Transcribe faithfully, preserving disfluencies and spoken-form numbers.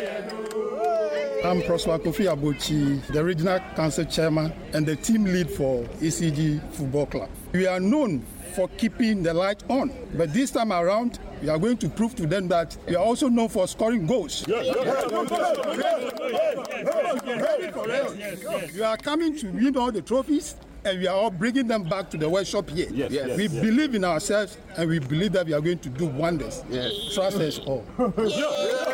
I'm Prosper Kofi Abochi, the Regional Council Chairman and the team lead for E C G Football Club. We are known for keeping the light on, but this time around, we are going to prove to them that we are also known for scoring goals. Yes, yes, yes. We are coming to win all the trophies, and we are all bringing them back to the workshop here. Yes, yes, we yes. believe in ourselves, and we believe that we are going to do wonders. Yes. Trust us all.